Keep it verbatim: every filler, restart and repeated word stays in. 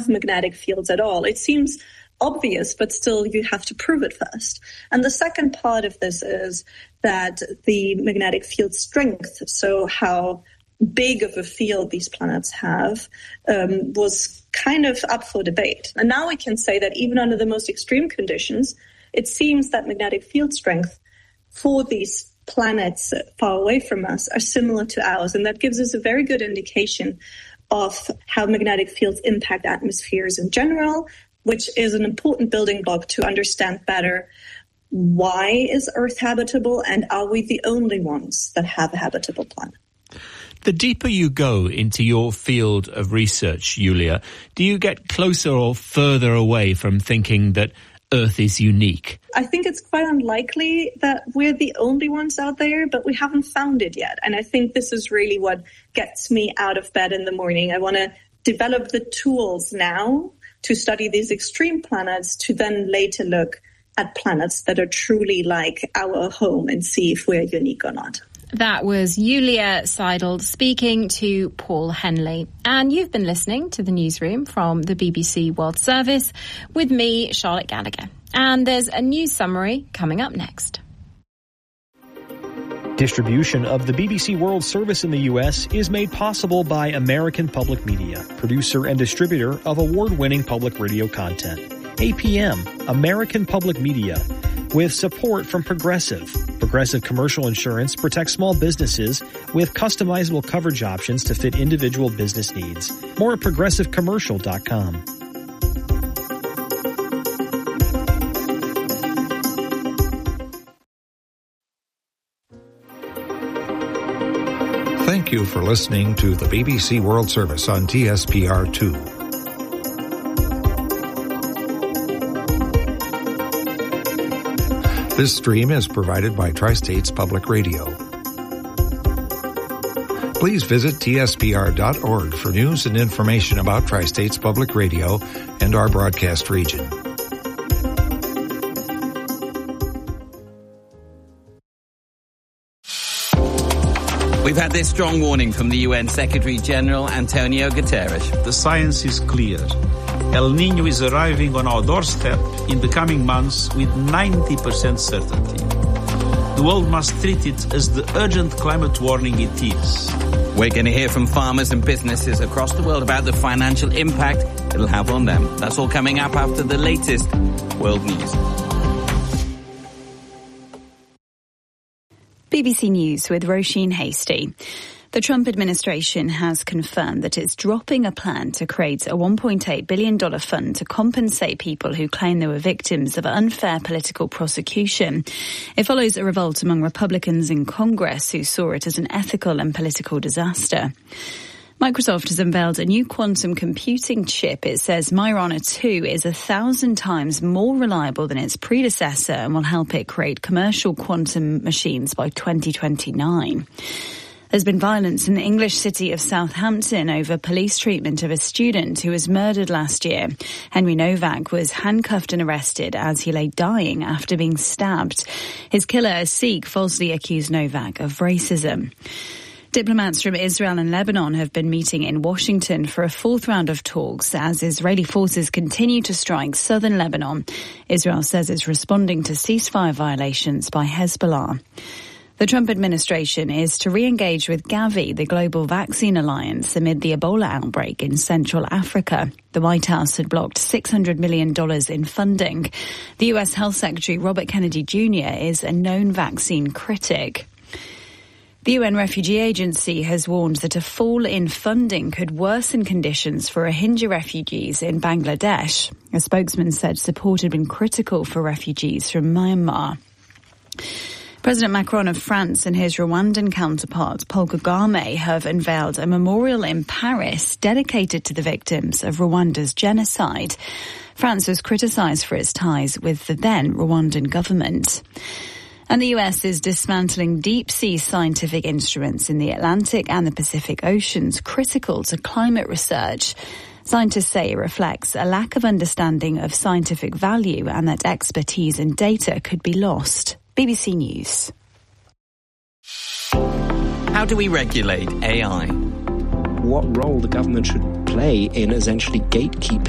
magnetic fields at all. It seems obvious, but still you have to prove it first. And the second part of this is that the magnetic field strength, so how big of a field these planets have, um, was kind of up for debate. And now we can say that even under the most extreme conditions, it seems that magnetic field strength for these planets far away from us are similar to ours. And that gives us a very good indication of how magnetic fields impact atmospheres in general, which is an important building block to understand better why is Earth habitable and are we the only ones that have a habitable planet. The deeper you go into your field of research, Julia, do you get closer or further away from thinking that Earth is unique? I think it's quite unlikely that we're the only ones out there, but we haven't found it yet. And I think this is really what gets me out of bed in the morning. I want to develop the tools now to study these extreme planets, to then later look at planets that are truly like our home and see if we're unique or not. That was Julia Seidel speaking to Paul Henley. And you've been listening to the newsroom from the B B C World Service with me, Charlotte Gallagher. And there's a news summary coming up next. Distribution of the B B C World Service in the U S is made possible by American Public Media, producer and distributor of award-winning public radio content. A P M, American Public Media, with support from Progressive. Progressive Commercial Insurance protects small businesses with customizable coverage options to fit individual business needs. More at progressive commercial dot com. Thank you for listening to the B B C World Service on T S P R two. This stream is provided by Tri-States Public Radio. Please visit T S P R dot org for news and information about Tri-States Public Radio and our broadcast region. We've had this strong warning from the U N Secretary-General Antonio Guterres. The science is clear. El Niño is arriving on our doorstep in the coming months with ninety percent certainty. The world must treat it as the urgent climate warning it is. We're going to hear from farmers and businesses across the world about the financial impact it'll have on them. That's all coming up after the latest world news. B B C News with Roisin Hastie. The Trump administration has confirmed that it's dropping a plan to create a one point eight billion dollars fund to compensate people who claim they were victims of unfair political prosecution. It follows a revolt among Republicans in Congress who saw it as an ethical and political disaster. Microsoft has unveiled a new quantum computing chip. It says Majorana two is a thousand times more reliable than its predecessor and will help it create commercial quantum machines by twenty twenty-nine. There's been violence in the English city of Southampton over police treatment of a student who was murdered last year. Henry Novak was handcuffed and arrested as he lay dying after being stabbed. His killer, a Sikh, falsely accused Novak of racism. Diplomats from Israel and Lebanon have been meeting in Washington for a fourth round of talks as Israeli forces continue to strike southern Lebanon. Israel says it's responding to ceasefire violations by Hezbollah. The Trump administration is to re-engage with Gavi, the Global Vaccine Alliance, amid the Ebola outbreak in Central Africa. The White House had blocked six hundred million dollars in funding. The U S Health Secretary Robert Kennedy Junior is a known vaccine critic. The U N Refugee Agency has warned that a fall in funding could worsen conditions for Rohingya refugees in Bangladesh. A spokesman said support had been critical for refugees from Myanmar. President Macron of France and his Rwandan counterpart, Paul Kagame, have unveiled a memorial in Paris dedicated to the victims of Rwanda's genocide. France was criticised for its ties with the then Rwandan government. And the U S is dismantling deep-sea scientific instruments in the Atlantic and the Pacific Oceans critical to climate research. Scientists say it reflects a lack of understanding of scientific value and that expertise and data could be lost. B B C News. How do we regulate A I? What role the government should play in essentially gatekeeping